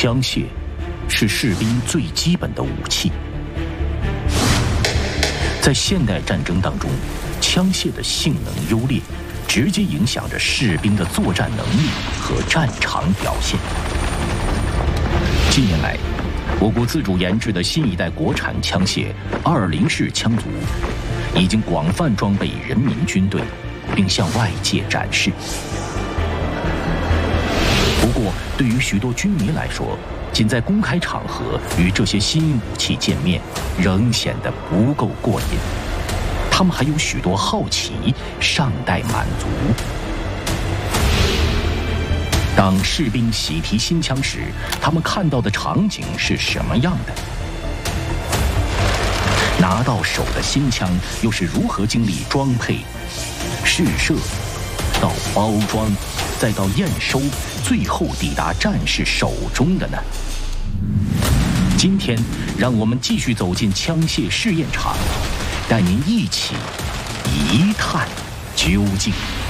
枪械是士兵最基本的武器。在现代战争当中，枪械的性能优劣，直接影响着士兵的作战能力和战场表现。近年来，我国自主研制的新一代国产枪械20式枪组已经广泛装备人民军队，并向外界展示。不过，对于许多军迷来说，仅在公开场合与这些新武器见面，仍显得不够过瘾。他们还有许多好奇尚待满足。当士兵喜提新枪时，他们看到的场景是什么样的？拿到手的新枪又是如何经历装配、试射，到包装，再到验收，最后抵达战士手中的呢？今天，让我们继续走进枪械试验场，带您一起一探究竟。